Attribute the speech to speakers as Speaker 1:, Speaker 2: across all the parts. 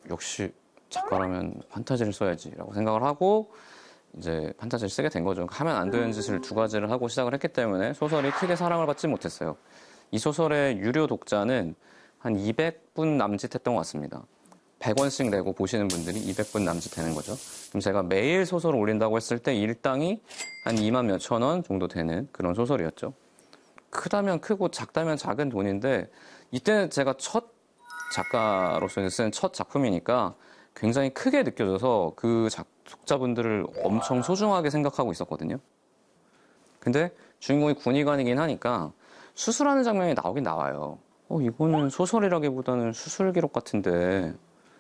Speaker 1: 역시 작가라면 판타지를 써야지라고 생각을 하고 이제 판타지를 쓰게 된 거죠. 하면 안 되는 짓을 두 가지를 하고 시작을 했기 때문에 소설이 크게 사랑을 받지 못했어요. 이 소설의 유료 독자는 한 200분 남짓했던 것 같습니다. 100원씩 내고 보시는 분들이 200분 남짓 되는 거죠. 그럼 제가 매일 소설을 올린다고 했을 때 일당이 한 2만 몇천 원 정도 되는 그런 소설이었죠. 크다면 크고 작다면 작은 돈인데 이때는 제가 첫 작가로서 쓴 첫 작품이니까 굉장히 크게 느껴져서 그 독자분들을 엄청 소중하게 생각하고 있었거든요. 근데 주인공이 군의관이긴 하니까 수술하는 장면이 나오긴 나와요. 이거는 소설이라기보다는 수술 기록 같은데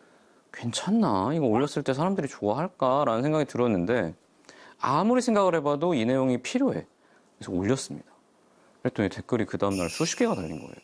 Speaker 1: 괜찮나? 이거 올렸을 때 사람들이 좋아할까라는 생각이 들었는데 아무리 생각을 해봐도 이 내용이 필요해. 그래서 올렸습니다. 그랬더니 댓글이 그 다음날 수십 개가 달린 거예요.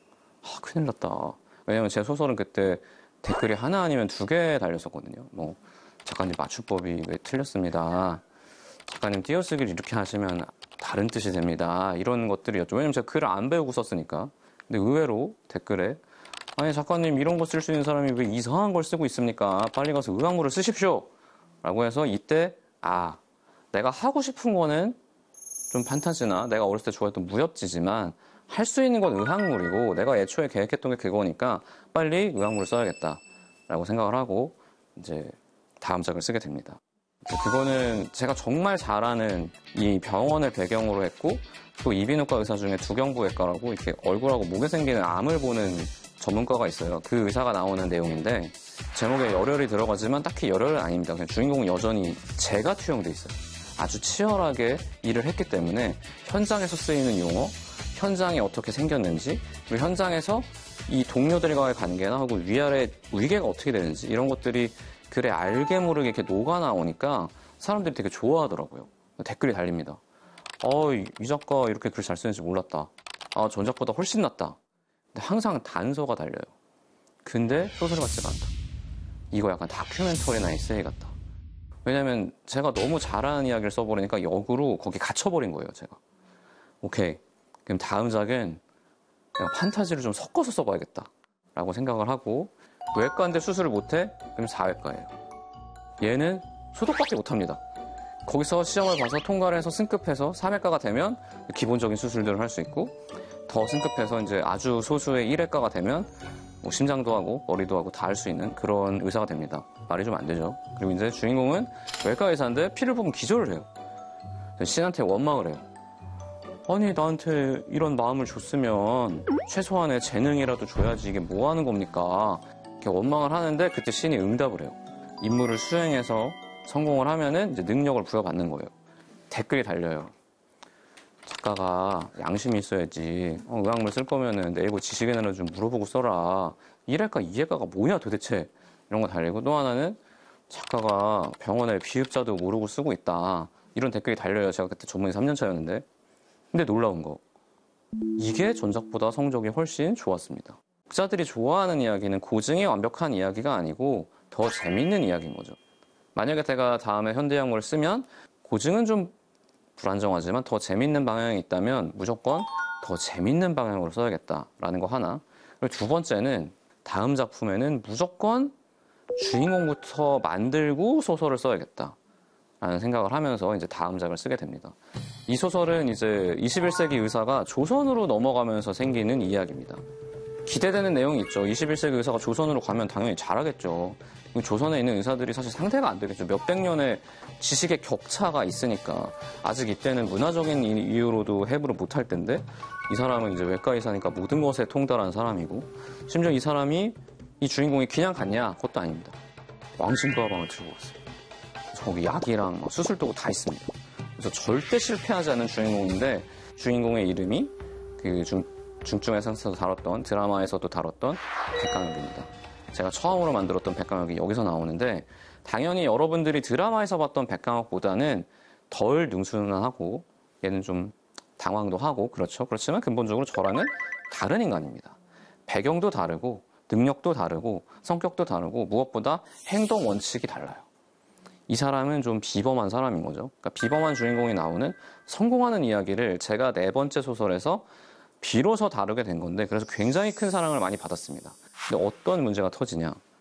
Speaker 1: 큰일 났다. 왜냐면 제 소설은 그때 댓글이 하나 아니면 2개 달렸었거든요. 뭐 작가님 맞춤법이 왜 틀렸습니다. 작가님 띄어쓰기를 이렇게 하시면 다른 뜻이 됩니다. 이런 것들이었죠. 왜냐면 제가 글을 안 배우고 썼으니까. 근데 의외로 댓글에 아니 작가님 이런 거 쓸 수 있는 사람이 왜 이상한 걸 쓰고 있습니까? 빨리 가서 의학물을 쓰십시오. 라고 해서 이때 내가 하고 싶은 거는 좀 판타지나 내가 어렸을 때 좋아했던 무협지지만 할 수 있는 건 의학물이고 내가 애초에 계획했던 게 그거니까 빨리 의학물을 써야겠다 라고 생각을 하고 이제 다음 작을 쓰게 됩니다. 그거는 제가 정말 잘 아는 이 병원을 배경으로 했고 또 이비인후과 의사 중에 두경부외과라고 이렇게 얼굴하고 목에 생기는 암을 보는 전문가가 있어요. 그 의사가 나오는 내용인데 제목에 열혈이 들어가지만 딱히 열혈은 아닙니다. 그냥 주인공은 여전히 재가 투영돼 있어요. 아주 치열하게 일을 했기 때문에 현장에서 쓰이는 용어, 현장이 어떻게 생겼는지, 그리고 현장에서 이 동료들과의 관계나 하고 위아래 위계가 어떻게 되는지 이런 것들이 글에 알게 모르게 이렇게 녹아 나오니까 사람들이 되게 좋아하더라고요. 댓글이 달립니다. 이 작가 이렇게 글 잘 쓰는지 몰랐다. 전작보다 훨씬 낫다. 근데 항상 단서가 달려요. 근데 소설 같지가 않다. 이거 약간 다큐멘터리나 에세이 같다. 왜냐면 제가 너무 잘하는 이야기를 써버리니까 역으로 거기 갇혀버린 거예요, 제가. 오케이. 그럼 다음 작은 그냥 판타지를 좀 섞어서 써봐야겠다. 라고 생각을 하고 외과인데 수술을 못해? 그럼 4외과예요. 얘는 소독밖에 못합니다. 거기서 시험을 봐서 통과를 해서 승급해서 3외과가 되면 기본적인 수술들을 할 수 있고 더 승급해서 이제 아주 소수의 1외과가 되면 뭐 심장도 하고 머리도 하고 다 할 수 있는 그런 의사가 됩니다. 말이 좀 안 되죠. 그리고 이제 주인공은 외과 의사인데 피를 보면 기절을 해요. 신한테 원망을 해요. 아니 나한테 이런 마음을 줬으면 최소한의 재능이라도 줘야지 이게 뭐 하는 겁니까? 이렇게 원망을 하는데 그때 신이 응답을 해요. 임무를 수행해서 성공을 하면은 이제 능력을 부여받는 거예요. 댓글이 달려요. 작가가 양심이 있어야지. 의학물 쓸 거면은 네이버 지식인으로 좀 물어보고 써라. 1회과, 2회과가 뭐야 도대체. 이런 거 달리고 또 하나는 작가가 병원에 비읍자도 모르고 쓰고 있다. 이런 댓글이 달려요. 제가 그때 전문의 3년 차였는데. 근데 놀라운 거. 이게 전작보다 성적이 훨씬 좋았습니다. 독자들이 좋아하는 이야기는 고증이 완벽한 이야기가 아니고 더 재밌는 이야기인 거죠. 만약에 제가 다음에 현대의학물을 쓰면 고증은 좀 불안정하지만 더 재밌는 방향이 있다면 무조건 더 재밌는 방향으로 써야겠다라는 거 하나. 그리고 두 번째는 다음 작품에는 무조건 주인공부터 만들고 소설을 써야겠다. 라는 생각을 하면서 이제 다음 작을 쓰게 됩니다. 이 소설은 이제 21세기 의사가 조선으로 넘어가면서 생기는 이야기입니다. 기대되는 내용이 있죠. 21세기 의사가 조선으로 가면 당연히 잘하겠죠. 조선에 있는 의사들이 사실 상대가 안 되겠죠. 몇백 년의 지식의 격차가 있으니까. 아직 이때는 문화적인 이유로도 해부를 못할 텐데 이 사람은 이제 외과 의사니까 모든 것에 통달한 사람이고 심지어 이 사람이 이 주인공이 그냥 갔냐? 그것도 아닙니다. 왕신부화방을 들고 갔어요. 거기 약이랑 수술도구 다 있습니다. 그래서 절대 실패하지 않는 주인공인데 주인공의 이름이 그 중증에서도 다뤘던 드라마에서도 다뤘던 백강혁입니다. 제가 처음으로 만들었던 백강혁이 여기서 나오는데 당연히 여러분들이 드라마에서 봤던 백강혁보다는 덜 능수능하고 얘는 좀 당황도 하고 그렇죠. 그렇지만 근본적으로 저랑은 다른 인간입니다. 배경도 다르고 능력도 다르고 성격도 다르고 무엇보다 행동 원칙이 달라요. 이 사람은 좀 비범한 사람인 거죠. 그러니까 비범한 주인공이 나오는 성공하는 이야기를 제가 4번째 소설에서 비로소 다루게 된 건데 그래서 굉장히 큰 사랑을 많이 받았습니다. 근데 어떤 문제가 터지냐.